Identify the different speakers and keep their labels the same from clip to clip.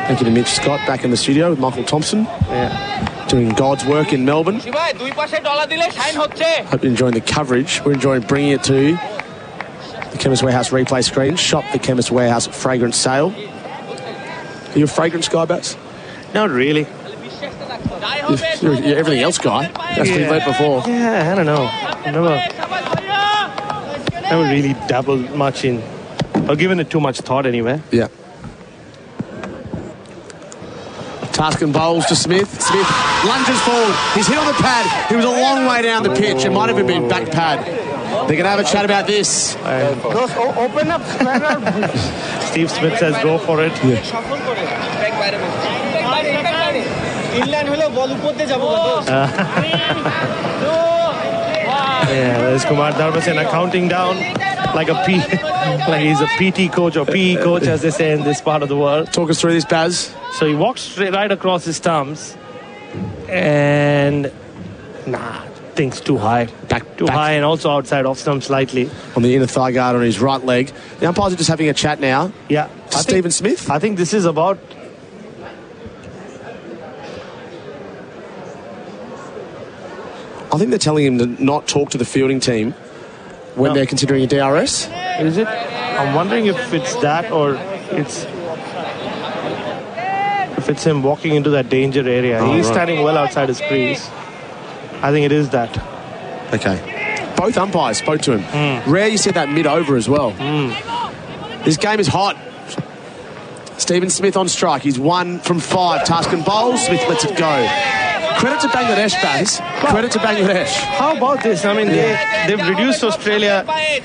Speaker 1: Thank you to Mitch Scott back in the studio with Michael Thompson.
Speaker 2: Yeah.
Speaker 1: Doing God's work in Melbourne. Hope you're enjoying the coverage. We're enjoying bringing it to the Chemist Warehouse replay screen. Shop the Chemist Warehouse fragrance sale. Are you a fragrance guy, Bats?
Speaker 2: Not really.
Speaker 1: You're everything else guy. That's been led before.
Speaker 2: Yeah, I don't know. Never really dabbled much in, or given it too much thought anyway.
Speaker 1: Yeah. Taskin bowls to Smith. Smith lunges forward. He's hit on the pad. He was a long way down the pitch. It might have been back pad. They're going to have a chat about this.
Speaker 3: Open up.
Speaker 2: Steve Smith says go for it. Yeah, there's Kumar Dharmasena counting down like like he's a PT coach or PE coach, as they say in this part of the world.
Speaker 1: Talk us through this, Baz.
Speaker 2: So he walks straight right across his stumps and thinks too high. Back high and also outside off stump slightly.
Speaker 1: On the inner thigh guard on his right leg. The umpires are just having a chat now.
Speaker 2: Yeah.
Speaker 1: Stephen Smith.
Speaker 2: I think this is about...
Speaker 1: I think they're telling him to not talk to the fielding team when they're considering a DRS.
Speaker 2: Is it? I'm wondering if it's that or it's him walking into that danger area. He's standing well outside his crease. I think it is that.
Speaker 1: Okay. Both umpires spoke to him. Rare you said that mid-over as well. This game is hot. Stephen Smith on strike. He's 1 from 5. Taskin bowls. Smith lets it go. Credit to Bangladesh, Baz. Credit to Bangladesh.
Speaker 2: How about this? I mean, they've reduced Australia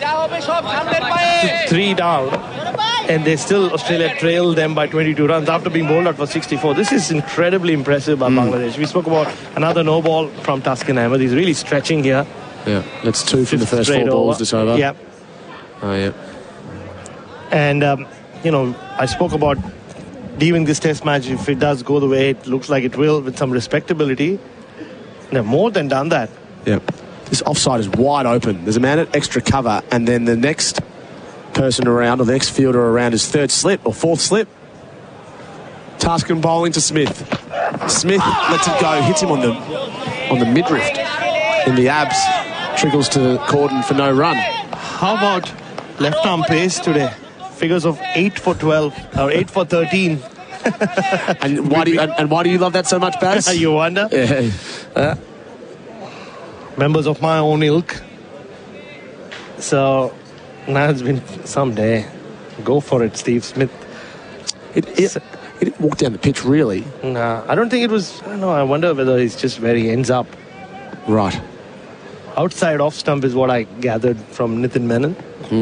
Speaker 2: to 3 down, and Australia trailed them by 22 runs after being bowled out for 64. This is incredibly impressive by Bangladesh. We spoke about another no ball from Taskin Ahmed. He's really stretching here.
Speaker 1: Yeah, that's 2 from the first 4 balls this over.
Speaker 2: Yep.
Speaker 1: Oh, yeah.
Speaker 2: And, I spoke about leaving this test match, if it does go the way it looks like it will, with some respectability. They've more than done that.
Speaker 1: Yeah. This offside is wide open. There's a man at extra cover, and then the next person around, or the next fielder around, is 3rd slip or 4th slip. Taskin bowling to Smith. Smith lets it go, hits him on the midriff in the abs, trickles to Corden for no run.
Speaker 2: How about left arm pace today? Figures of 8 for 12 or 8 for 13.
Speaker 1: And why do you love that so much, Baz?
Speaker 2: You wonder?
Speaker 1: Yeah.
Speaker 2: Members of my own ilk. So now it's been some day. Go for it, Steve Smith.
Speaker 1: He didn't walk down the pitch, really.
Speaker 2: Nah, I don't think it was. I don't know. I wonder whether it's just where he ends up.
Speaker 1: Right.
Speaker 2: Outside off stump is what I gathered from Nitin Menon.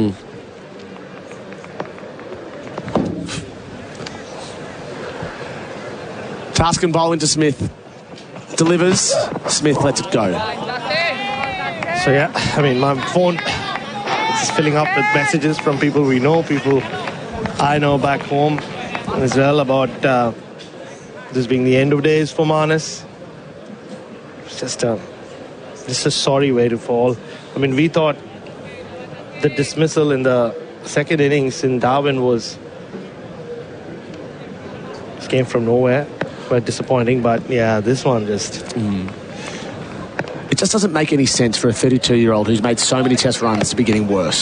Speaker 1: Taskin bowling to Smith. Delivers. Smith lets it go.
Speaker 2: So, yeah, I mean, my phone is filling up with messages from people we know, people I know back home as well about this being the end of days for Marnus. It's just a sorry way to fall. I mean, we thought the dismissal in the second innings in Darwin came from nowhere. Quite disappointing, but yeah, this one just...
Speaker 1: It just doesn't make any sense for a 32-year-old who's made so many test runs to be getting worse.